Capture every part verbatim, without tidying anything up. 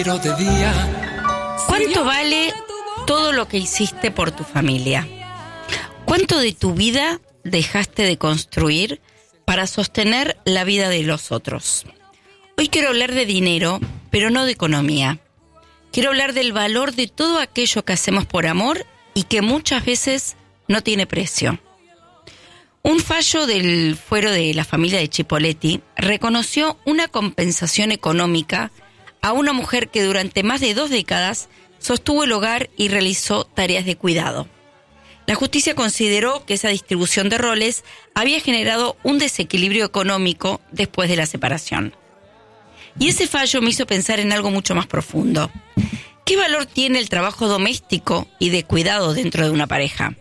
¿Cuánto vale todo lo que hiciste por tu familia? ¿Cuánto de tu vida dejaste de construir para sostener la vida de los otros? Hoy quiero hablar de dinero, pero no de economía. Quiero hablar del valor de todo aquello que hacemos por amor y que muchas veces no tiene precio. Un fallo del fuero de la familia de Chipolletti reconoció una compensación económica a una mujer que durante más de dos décadas sostuvo el hogar y realizó tareas de cuidado. La justicia consideró que esa distribución de roles había generado un desequilibrio económico después de la separación. Y ese fallo me hizo pensar en algo mucho más profundo. ¿Qué valor tiene el trabajo doméstico y de cuidado dentro de una pareja?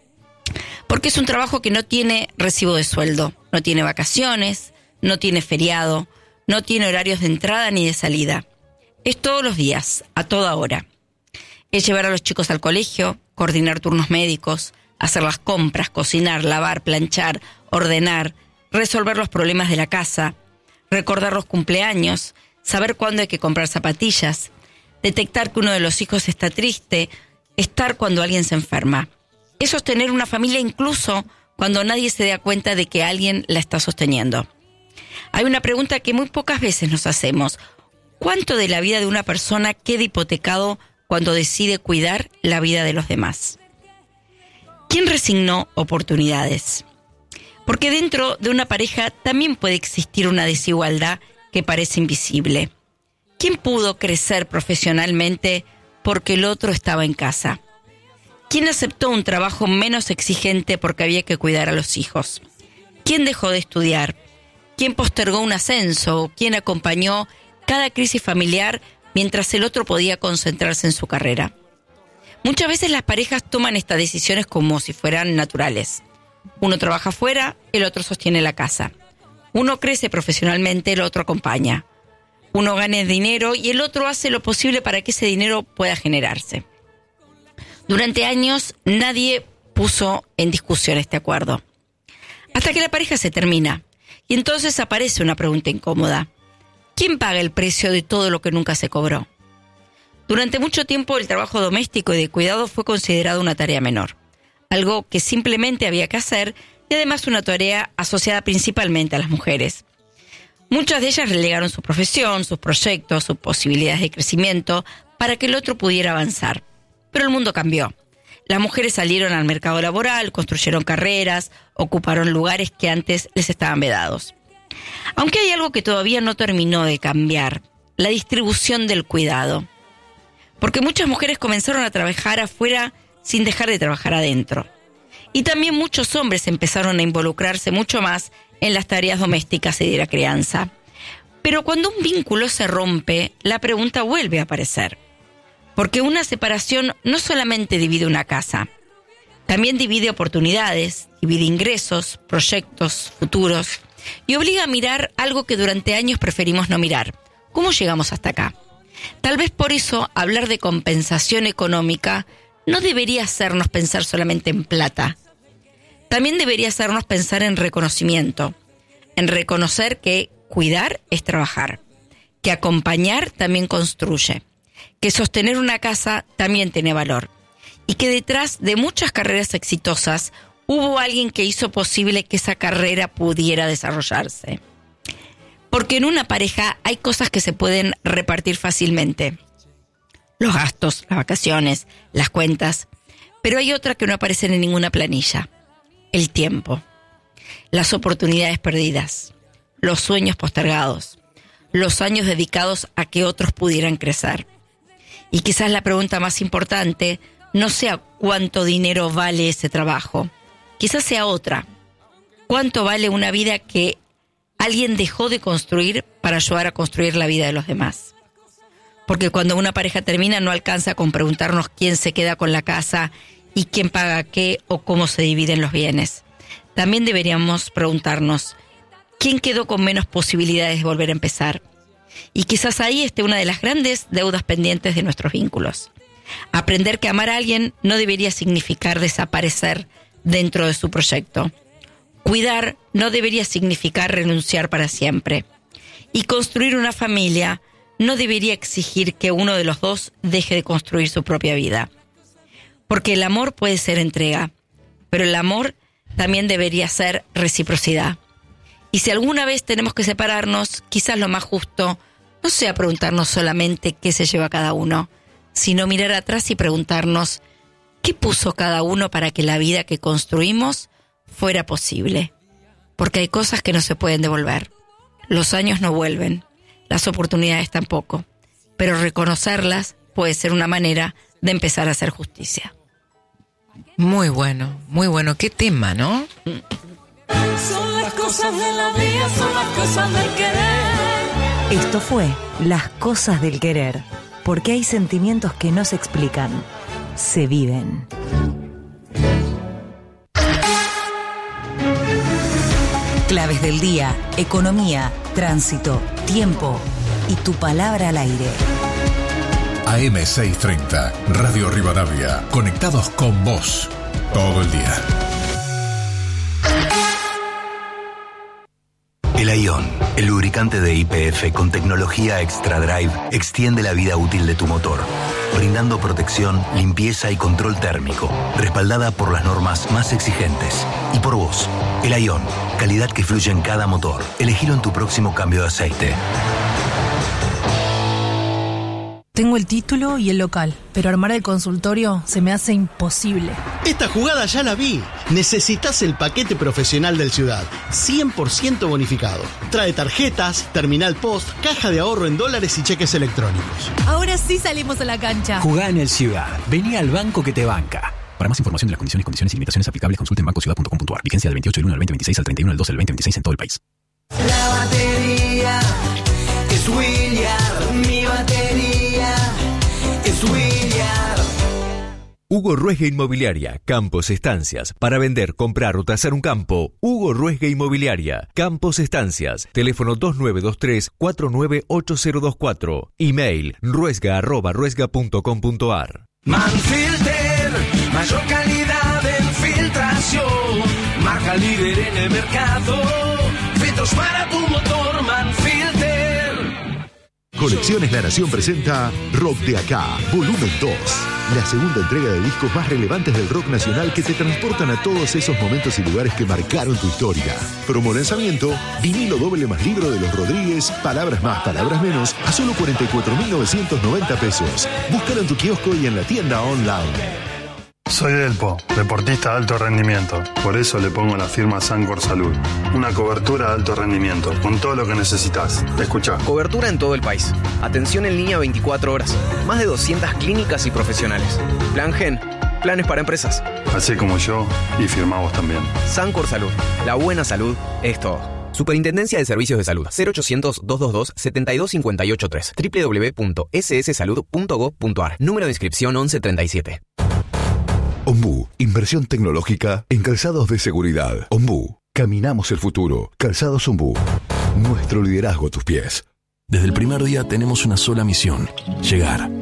Porque es un trabajo que no tiene recibo de sueldo, no tiene vacaciones, no tiene feriado, no tiene horarios de entrada ni de salida. Es todos los días, a toda hora. Es llevar a los chicos al colegio, coordinar turnos médicos, hacer las compras, cocinar, lavar, planchar, ordenar, resolver los problemas de la casa, recordar los cumpleaños, saber cuándo hay que comprar zapatillas, detectar que uno de los hijos está triste, estar cuando alguien se enferma. Es sostener una familia incluso cuando nadie se da cuenta de que alguien la está sosteniendo. Hay una pregunta que muy pocas veces nos hacemos. ¿Cuánto de la vida de una persona queda hipotecado cuando decide cuidar la vida de los demás? ¿Quién resignó oportunidades? Porque dentro de una pareja también puede existir una desigualdad que parece invisible. ¿Quién pudo crecer profesionalmente porque el otro estaba en casa? ¿Quién aceptó un trabajo menos exigente porque había que cuidar a los hijos? ¿Quién dejó de estudiar? ¿Quién postergó un ascenso? ¿Quién acompañó cada crisis familiar mientras el otro podía concentrarse en su carrera? Muchas veces las parejas toman estas decisiones como si fueran naturales. Uno trabaja afuera, el otro sostiene la casa. Uno crece profesionalmente, el otro acompaña. Uno gana dinero y el otro hace lo posible para que ese dinero pueda generarse. Durante años nadie puso en discusión este acuerdo. Hasta que la pareja se termina. Y entonces aparece una pregunta incómoda. ¿Quién paga el precio de todo lo que nunca se cobró? Durante mucho tiempo el trabajo doméstico y de cuidado fue considerado una tarea menor. Algo que simplemente había que hacer y además una tarea asociada principalmente a las mujeres. Muchas de ellas relegaron su profesión, sus proyectos, sus posibilidades de crecimiento para que el otro pudiera avanzar. Pero el mundo cambió. Las mujeres salieron al mercado laboral, construyeron carreras, ocuparon lugares que antes les estaban vedados. Aunque hay algo que todavía no terminó de cambiar, la distribución del cuidado. Porque muchas mujeres comenzaron a trabajar afuera sin dejar de trabajar adentro. Y también muchos hombres empezaron a involucrarse mucho más en las tareas domésticas y de la crianza. Pero cuando un vínculo se rompe, la pregunta vuelve a aparecer. Porque una separación no solamente divide una casa, también divide oportunidades, divide ingresos, proyectos, futuros, y obliga a mirar algo que durante años preferimos no mirar. ¿Cómo llegamos hasta acá? Tal vez por eso hablar de compensación económica no debería hacernos pensar solamente en plata. También debería hacernos pensar en reconocimiento, en reconocer que cuidar es trabajar, que acompañar también construye, que sostener una casa también tiene valor y que detrás de muchas carreras exitosas hubo alguien que hizo posible que esa carrera pudiera desarrollarse. Porque en una pareja hay cosas que se pueden repartir fácilmente. Los gastos, las vacaciones, las cuentas. Pero hay otras que no aparecen en ninguna planilla. El tiempo, las oportunidades perdidas, los sueños postergados, los años dedicados a que otros pudieran crecer. Y quizás la pregunta más importante no sea cuánto dinero vale ese trabajo. Quizás sea otra. ¿Cuánto vale una vida que alguien dejó de construir para ayudar a construir la vida de los demás? Porque cuando una pareja termina no alcanza con preguntarnos quién se queda con la casa y quién paga qué o cómo se dividen los bienes. También deberíamos preguntarnos quién quedó con menos posibilidades de volver a empezar. Y quizás ahí esté una de las grandes deudas pendientes de nuestros vínculos. Aprender que amar a alguien no debería significar desaparecer dentro de su proyecto. Cuidar no debería significar renunciar para siempre. Y construir una familia no debería exigir que uno de los dos deje de construir su propia vida. Porque el amor puede ser entrega, pero el amor también debería ser reciprocidad. Y si alguna vez tenemos que separarnos, quizás lo más justo no sea preguntarnos solamente qué se lleva cada uno, sino mirar atrás y preguntarnos qué puso cada uno para que la vida que construimos fuera posible. Porque hay cosas que no se pueden devolver. Los años no vuelven, las oportunidades tampoco, pero reconocerlas puede ser una manera de empezar a hacer justicia. Muy bueno, muy bueno. Qué tema, ¿no? Son las cosas de la vida, son las cosas del querer. Esto fue Las Cosas del Querer, porque hay sentimientos que no se explican, se viven. Claves del día, economía, tránsito, tiempo y tu palabra al aire. A M seiscientos treinta, Radio Rivadavia, conectados con vos todo el día. El Aion, el lubricante de Y P F con tecnología Extra Drive, extiende la vida útil de tu motor, brindando protección, limpieza y control térmico, respaldada por las normas más exigentes. Y por vos, el Aion, calidad que fluye en cada motor. Elegilo en tu próximo cambio de aceite. Tengo el título y el local, pero armar el consultorio se me hace imposible. Esta jugada ya la vi. Necesitas el paquete profesional del Ciudad, cien por ciento bonificado. Trae tarjetas, terminal post, caja de ahorro en dólares y cheques electrónicos. Ahora sí salimos a la cancha. Jugá en el Ciudad. Vení al banco que te banca. Para más información de las condiciones, condiciones y limitaciones aplicables, consulte en banco ciudad punto com punto a r. Vigencia del veintiocho del uno al veinte veintiséis al treinta y uno del doce del veinte veintiséis en todo el país. La batería es William, mi batería es William. Hugo Ruesga Inmobiliaria, Campos Estancias. Para vender, comprar o tasar un campo, Hugo Ruesga Inmobiliaria, Campos Estancias. Teléfono dos nueve dos tres, cuatro nueve ocho cero dos cuatro. Email ruesga arroba ruesga punto com punto a r. Manfilter, mayor calidad en filtración, marca líder en el mercado, filtros para tu motor, Manfilter. Colecciones La Nación presenta Rock de Acá, volumen dos. La segunda entrega de discos más relevantes del rock nacional que te transportan a todos esos momentos y lugares que marcaron tu historia. Promo lanzamiento, vinilo doble más libro de los Rodríguez, palabras más, palabras menos, a solo cuarenta y cuatro mil novecientos noventa pesos. Búscalo en tu kiosco y en la tienda online. Soy Delpo, deportista de alto rendimiento. Por eso le pongo la firma Sancor Salud. Una cobertura de alto rendimiento, con todo lo que necesitas. Escuchá. Cobertura en todo el país. Atención en línea veinticuatro horas. Más de doscientas clínicas y profesionales. Plan Gen. Planes para empresas. Así como yo, y firmamos también. Sancor Salud. La buena salud es todo. Superintendencia de Servicios de Salud. cero ochocientos, doscientos veintidós, setenta y dos cincuenta y ocho tres. doble u doble u doble u punto s s salud punto gob punto a r. Número de inscripción once treinta y siete. Ombú, inversión tecnológica en calzados de seguridad. Ombú, caminamos el futuro. Calzados Ombú, nuestro liderazgo a tus pies. Desde el primer día tenemos una sola misión: llegar.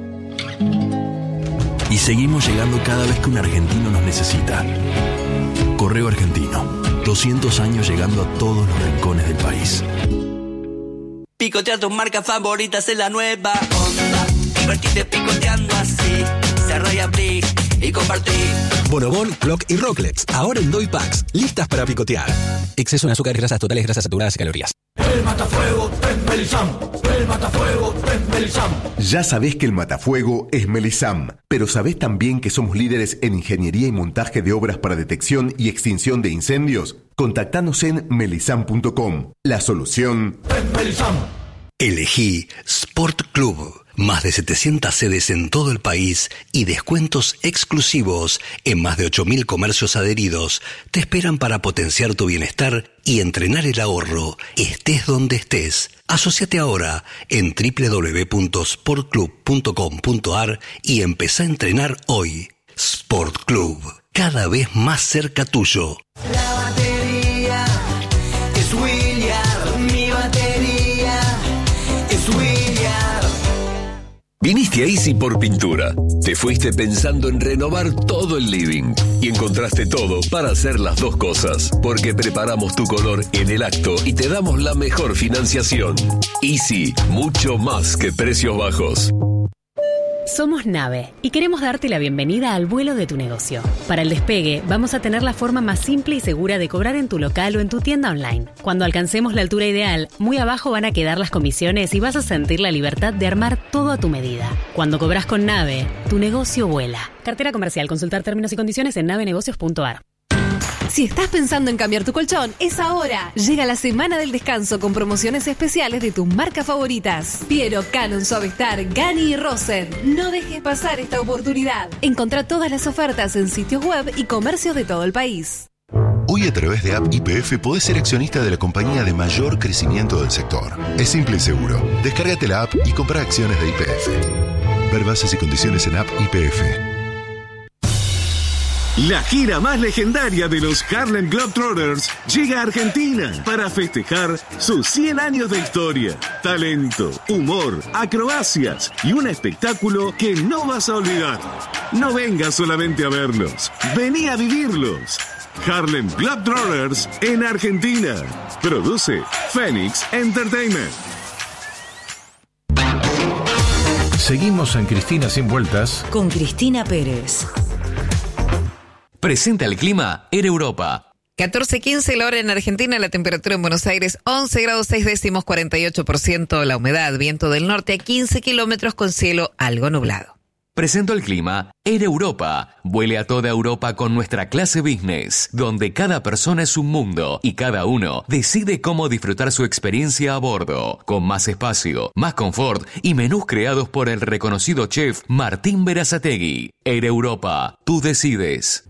Y seguimos llegando cada vez que un argentino nos necesita. Correo Argentino, doscientos años llegando a todos los rincones del país. Picotea tus marcas favoritas en la nueva onda. Divertite picoteando así. Cerrá y abrí y compartí. Bonobón, Clock y Rocklets, ahora en Doy Packs, listas para picotear. Exceso en azúcares, grasas totales, grasas saturadas y calorías. El matafuego es Melisam. El matafuego es Melisam. Ya sabés que el matafuego es Melisam, pero sabés también que somos líderes en ingeniería y montaje de obras para detección y extinción de incendios. Contactanos en melisam punto com. La solución es Melisam. Elegí Sport Club. Más de setecientas sedes en todo el país y descuentos exclusivos en más de ocho mil comercios adheridos te esperan para potenciar tu bienestar y entrenar el ahorro, estés donde estés. Asociate ahora en doble u doble u doble u punto sport club punto com punto a r y empezá a entrenar hoy. Sport Club, cada vez más cerca tuyo. La batería es William, mi batería es William. Viniste a Easy por pintura. Te fuiste pensando en renovar todo el living y encontraste todo para hacer las dos cosas, porque preparamos tu color en el acto y te damos la mejor financiación. Easy, mucho más que precios bajos. Somos Nave y queremos darte la bienvenida al vuelo de tu negocio. Para el despegue, vamos a tener la forma más simple y segura de cobrar en tu local o en tu tienda online. Cuando alcancemos la altura ideal, muy abajo van a quedar las comisiones y vas a sentir la libertad de armar todo a tu medida. Cuando cobras con Nave, tu negocio vuela. Cartera comercial. Consultar términos y condiciones en navenegocios punto a r. Si estás pensando en cambiar tu colchón, es ahora. Llega la semana del descanso con promociones especiales de tus marcas favoritas. Piero, Canon, Suavestar, Gani y Rosen. No dejes pasar esta oportunidad. Encontrá todas las ofertas en sitios web y comercios de todo el país. Hoy a través de App Y P F podés ser accionista de la compañía de mayor crecimiento del sector. Es simple y seguro. Descárgate la app y compra acciones de Y P F. Ver bases y condiciones en App Y P F. La gira más legendaria de los Harlem Globetrotters llega a Argentina para festejar sus cien años de historia, talento, humor, acrobacias y un espectáculo que no vas a olvidar. No vengas solamente a verlos, vení a vivirlos. Harlem Globetrotters en Argentina. Produce Phoenix Entertainment. Seguimos en Cristina Sin Vueltas con Cristina Pérez. Presenta el clima Air Europa. catorce quince la hora en Argentina, la temperatura en Buenos Aires once grados seis décimos, cuarenta y ocho por ciento la humedad, viento del norte a quince kilómetros con cielo algo nublado. Presento el clima Air Europa. Vuele a toda Europa con nuestra clase business, donde cada persona es un mundo y cada uno decide cómo disfrutar su experiencia a bordo, con más espacio, más confort y menús creados por el reconocido chef Martín Berazategui. Air Europa, tú decides.